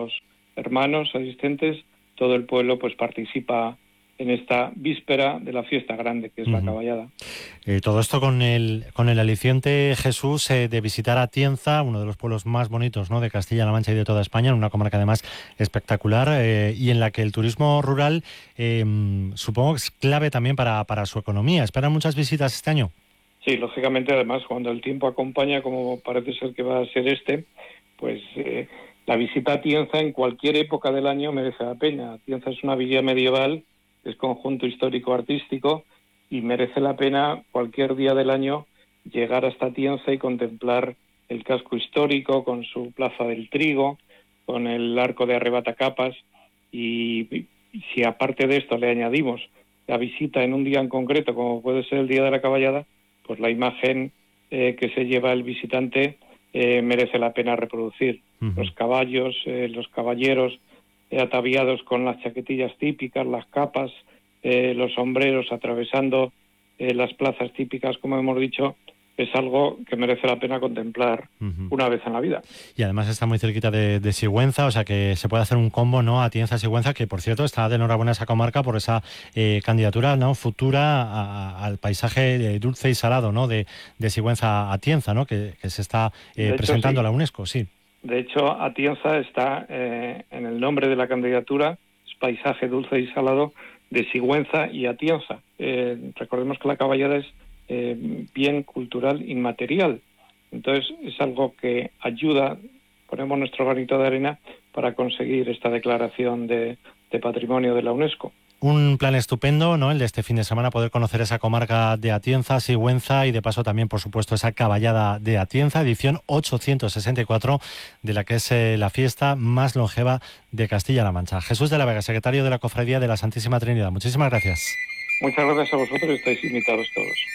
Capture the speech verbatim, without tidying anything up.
los hermanos asistentes, todo el pueblo pues participa en esta víspera de la fiesta grande, que es uh-huh. la caballada. Eh, todo esto con el con el aliciente, Jesús, eh, de visitar Atienza, uno de los pueblos más bonitos, ¿no?, de Castilla-La Mancha y de toda España, en una comarca además espectacular, eh, y en la que el turismo rural eh, supongo que es clave también para, para su economía. ¿Esperan muchas visitas este año? Sí, lógicamente, además, cuando el tiempo acompaña, como parece ser que va a ser este, pues eh, la visita a Atienza en cualquier época del año merece la pena. Atienza es una villa medieval, es conjunto histórico-artístico, y merece la pena cualquier día del año llegar hasta Atienza y contemplar el casco histórico con su Plaza del Trigo, con el Arco de Arrebatacapas, y, y si aparte de esto le añadimos la visita en un día en concreto, como puede ser el Día de la Caballada, pues la imagen eh, que se lleva el visitante eh, merece la pena reproducir. Uh-huh. Los caballos, eh, los caballeros eh, ataviados con las chaquetillas típicas, las capas, eh, los sombreros atravesando eh, las plazas típicas, como hemos dicho, es algo que merece la pena contemplar uh-huh. una vez en la vida. Y además está muy cerquita de, de Sigüenza, o sea que se puede hacer un combo, ¿no?, Atienza-Sigüenza, que por cierto está de enhorabuena esa comarca por esa eh, candidatura, ¿no?, futura a, a, al paisaje dulce y salado, ¿no?, de, de Sigüenza-Atienza, ¿no?, que, que se está eh, hecho, presentando sí. a la UNESCO, sí. De hecho, Atienza está eh, en el nombre de la candidatura, es paisaje dulce y salado de Sigüenza y Atienza. Eh, recordemos que la caballada es Eh, bien cultural inmaterial. Entonces es algo que ayuda, ponemos nuestro granito de arena para conseguir esta declaración de, de patrimonio de la UNESCO. Un plan estupendo, ¿no?, el de este fin de semana, poder conocer esa comarca de Atienza, Sigüenza, y de paso también, por supuesto, esa caballada de Atienza, edición ochocientos sesenta y cuatro, de la que es eh, la fiesta más longeva de Castilla-La Mancha. Jesús de la Vega, secretario de la Cofradía de la Santísima Trinidad, muchísimas gracias. Muchas gracias a vosotros, estáis invitados todos.